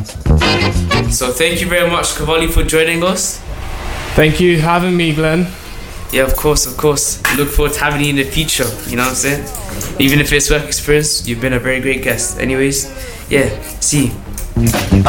So thank you very much, Cavalli, for joining us. Thank you for having me, Glenn. Yeah, of course. Look forward to having you in the future, you know what I'm saying? Even if it's work experience, you've been a very great guest. Anyways, yeah, see you.